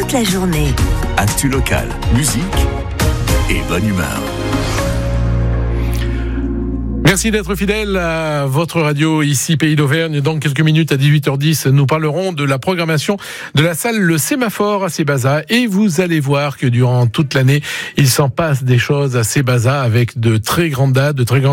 toute la journée. Actu locale, musique et bonne humeur. Merci d'être fidèle à votre radio, ici Pays d'Auvergne. Dans quelques minutes à 18h10, nous parlerons de la programmation de la salle Le Sémaphore à Sébaza. Et vous allez voir que durant toute l'année, il s'en passe des choses à Sébaza avec de très grandes dates, de très grandes